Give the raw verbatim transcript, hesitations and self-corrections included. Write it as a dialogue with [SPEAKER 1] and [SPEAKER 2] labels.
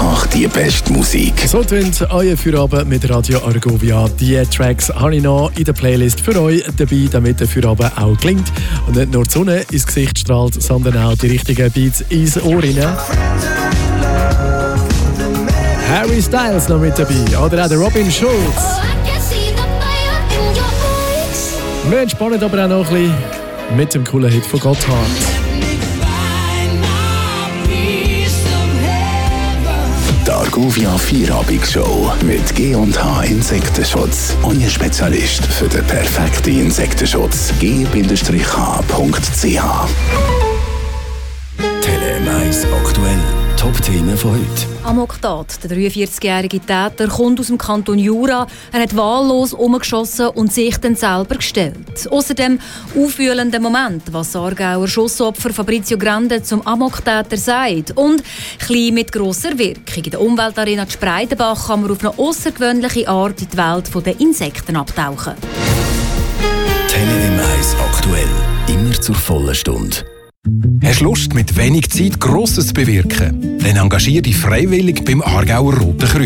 [SPEAKER 1] einfach die beste Musik.
[SPEAKER 2] So tönt euer Feierabend mit Radio Argovia. Die Tracks habe ich noch in der Playlist für euch dabei, damit der Feierabend auch klingt. Und nicht nur die Sonne ins Gesicht strahlt, sondern auch die richtigen Beats ins Ohr rein. Harry Styles noch mit dabei. Oder auch der Robin Schulz. Wir entspannen aber auch noch ein bisschen mit dem coolen Hit von Gotthard.
[SPEAKER 1] Die Argovia Feierabend-Show mit G und H Insektenschutz. Euer Spezialist für den perfekten Insektenschutz. G H Punkt C H.
[SPEAKER 3] Tele eins aktuell. Top-Themen von heute.
[SPEAKER 4] Amoktat, der dreiundvierzigjährige Täter, kommt aus dem Kanton Jura. Er hat wahllos umgeschossen und sich dann selber gestellt. Außerdem aufwühlender Moment, was das Aargauer Schussopfer Fabrizio Grande zum Amoktäter sagt. Und klein mit grosser Wirkung. In der Umweltarena Spreidenbach kann man auf eine außergewöhnliche Art in die Welt der Insekten abtauchen.
[SPEAKER 3] Tele eins aktuell. Immer zur vollen Stunde.
[SPEAKER 5] Hast du Lust, mit wenig Zeit Grosses zu bewirken? Dann engagiere dich freiwillig beim Aargauer Roten Kreuz.